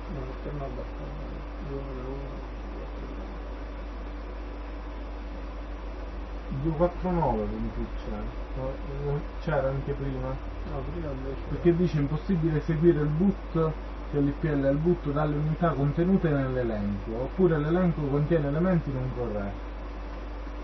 fermo abbastanza. 249 punti c'era anche prima. No, prima invece. Perché dice impossibile eseguire il boot CLPL al boot dalle unità contenute nell'elenco, oppure l'elenco contiene elementi non corretti.